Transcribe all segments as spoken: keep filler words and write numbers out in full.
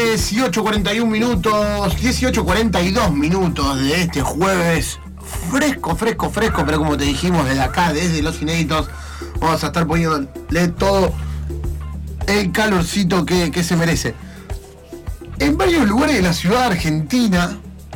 dieciocho cuarenta y uno minutos, dieciocho cuarenta y dos minutos de este jueves. Fresco, fresco, fresco, pero como te dijimos, desde acá, desde Los Inéditos, vamos a estar poniéndole todo el calorcito que, que se merece. En varios lugares de la ciudad argentina,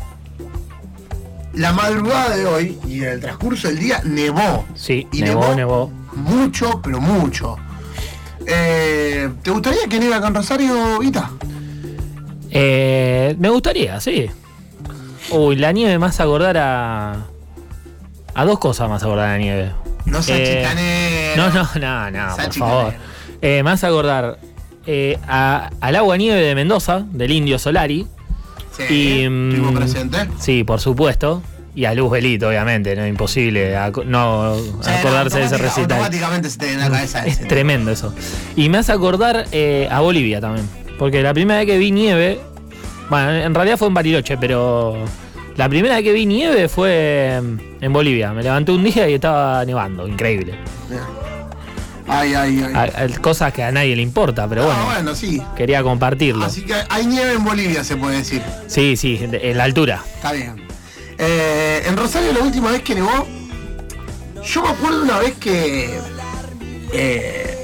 la madrugada de hoy y en el transcurso del día nevó. Sí, y nevó, nevó. Mucho, pero mucho. Eh, ¿Te gustaría que nieve acá en Rosario, Ita? Eh, me gustaría, sí. Uy, la nieve me hace acordar a... A dos cosas más acordar a la nieve. No seas eh, chicanero. No, no, no, no, Seas por chicanero. favor. Eh, me hace acordar eh, a, al agua nieve de Mendoza, del Indio Solari. Sí, y, estuvimos mm, presentes. Sí, por supuesto. Y a Luz Belito, obviamente, no imposible aco- no Sí, acordarse de ese automática- recital. Automáticamente se te viene a la cabeza Es ese. tremendo eso. Y me hace acordar eh, a Bolivia también. Porque la primera vez que vi nieve, bueno, en realidad fue en Bariloche, pero la primera vez que vi nieve fue en Bolivia. Me levanté un día y estaba nevando, increíble. Ay, ay, ay. A- a- cosas que a nadie le importa, pero Ah, bueno, bueno, sí. quería compartirlo. Así que hay nieve en Bolivia, se puede decir. Sí, sí, de- en la altura. Está bien. Eh, en Rosario la última vez que nevó, yo me acuerdo una vez que eh,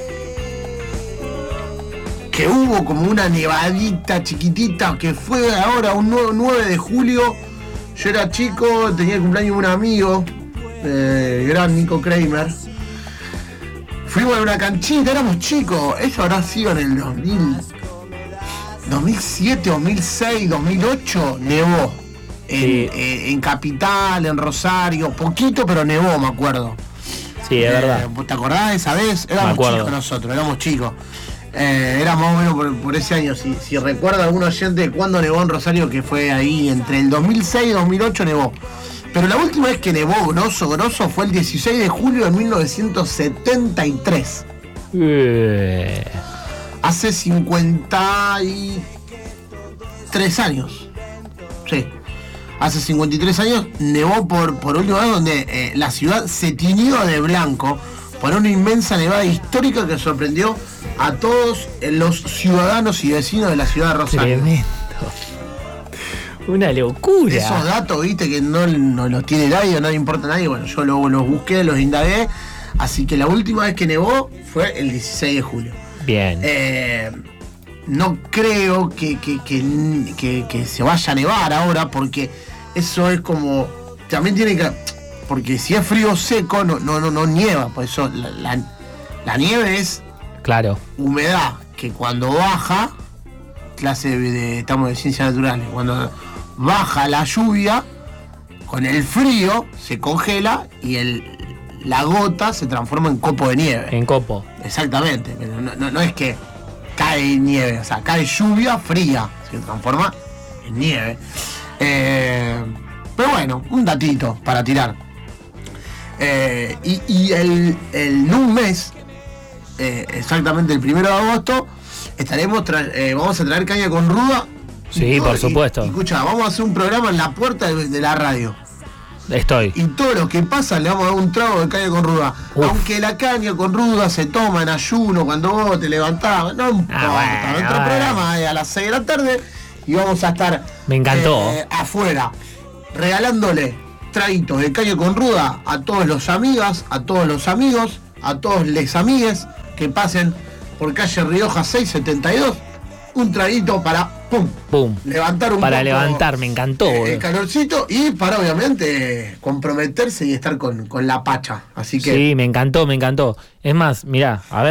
que hubo como una nevadita chiquitita que fue ahora un nueve de julio. Yo era chico, tenía el cumpleaños de un amigo, eh, gran Nico Kramer. Fuimos a una canchita, éramos chicos. Eso habrá sido en el dos mil, dos mil siete, dos mil seis, dos mil ocho, nevó. En, Sí. eh, en Capital, en Rosario, poquito, pero nevó, me acuerdo. Sí, es Eh, verdad. ¿Te acordás de esa vez? Éramos acuerdo. chicos nosotros, éramos chicos. Eh, era más o menos por, por ese año. Si, si recuerda algún oyente de cuándo nevó en Rosario, que fue ahí entre el dos mil seis y dos mil ocho nevó. Pero la última vez que nevó grosso, grosso fue el dieciséis de julio de mil novecientos setenta y tres. Eh, Hace cincuenta y tres años. Sí. Hace cincuenta y tres años nevó por, por última vez, donde eh, la ciudad se tiñó de blanco por una inmensa nevada histórica que sorprendió a todos eh, los ciudadanos y vecinos de la ciudad de Rosario. Tremendo. Una locura. Esos datos, viste, que no, no los tiene nadie, no le importa a nadie. Bueno, yo luego los busqué, los indagué. Así que la última vez que nevó fue el dieciséis de julio. Bien. Eh, no creo que, que, que, que, que se vaya a nevar ahora, porque eso es como... También tiene que... Porque si es frío seco, no, no, no, no nieva. Por eso la, la, la nieve es Claro. humedad, que cuando baja, clase de, de- estamos de ciencias naturales, cuando baja la lluvia, con el frío se congela y el, la gota se transforma en copo de nieve. En copo. Exactamente, pero no, no, no es que cae nieve, o sea, cae lluvia fría, se transforma en nieve. Eh, pero bueno, un datito para tirar. Eh, y y el, el, en un mes, eh, exactamente el primero de agosto, estaremos tra- eh, vamos a traer caña con ruda. Sí, Y todo- por supuesto. Y, y escucha, vamos a hacer un programa en la puerta de, de la radio. Estoy. Y todo lo que pasa le vamos a dar un trago de caña con ruda. Uf. Aunque la caña con ruda se toma en ayuno cuando vos te levantás. No importa. Ah, bueno, Nuestro bueno. programa es a las seis de la tarde y vamos a estar Me encantó. eh, afuera regalándole traguitos de caña con ruda a todos los amigas, a todos los amigos, a todos les amigues que pasen por calle Rioja seiscientos setenta y dos. Un traguito para pum, Pum. levantar un Para poco, levantar, me encantó, eh, boludo. el calorcito y para obviamente comprometerse y estar con, con la pacha. Así que Sí, me encantó, me encantó. Es más, mirá, a ver.